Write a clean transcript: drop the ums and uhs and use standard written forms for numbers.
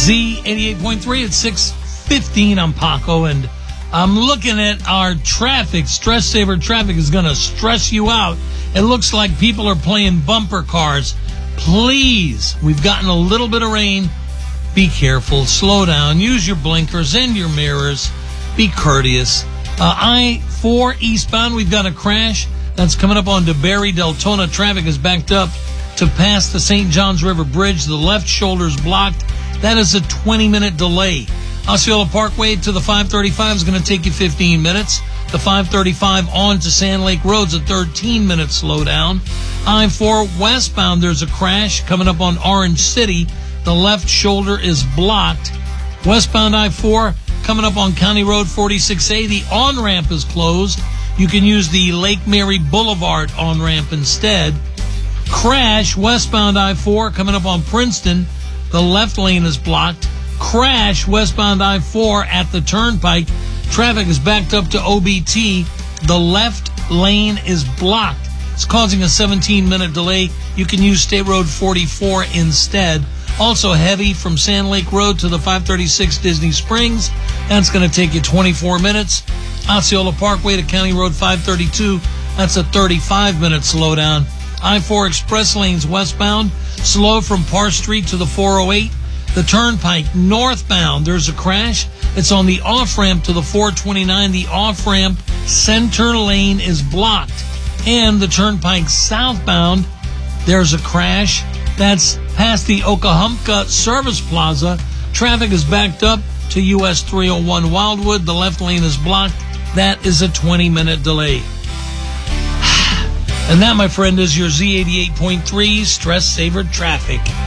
Z88.3 at 6:15. I'm Paco, and I'm looking at our traffic. Stress Saver traffic is going to stress you out. It looks like people are playing bumper cars. Please, we've gotten a little bit of rain. Be careful. Slow down. Use your blinkers and your mirrors. Be courteous. I-4 eastbound, we've got a crash. That's coming up on DeBerry Deltona. Traffic is backed up to pass the St. Johns River Bridge. The left shoulder's blocked. That is a 20-minute delay. Osceola Parkway to the 535 is going to take you 15 minutes. The 535 on to Sand Lake Road's a 13-minute slowdown. I-4 westbound, there's a crash coming up on Orange City. The left shoulder is blocked. Westbound I-4 coming up on County Road 46A. The on-ramp is closed. You can use the Lake Mary Boulevard on-ramp instead. Crash westbound I-4 coming up on Princeton. The left lane is blocked. Crash westbound I-4 at the Turnpike. Traffic is backed up to OBT. The left lane is blocked. It's causing a 17-minute delay. You can use State Road 44 instead. Also heavy from Sand Lake Road to the 536 Disney Springs. That's going to take you 24 minutes. Osceola Parkway to County Road 532. That's a 35-minute slowdown. I-4 express lanes westbound. Slow from Parr Street to the 408. The Turnpike northbound, there's a crash. It's on the off-ramp to the 429. The off-ramp center lane is blocked. And the Turnpike southbound, there's a crash. That's past the Okahumpka Service Plaza. Traffic is backed up to US 301 Wildwood. The left lane is blocked. That is a 20-minute delay. And that, my friend, is your Z88.3 Stress Saver traffic.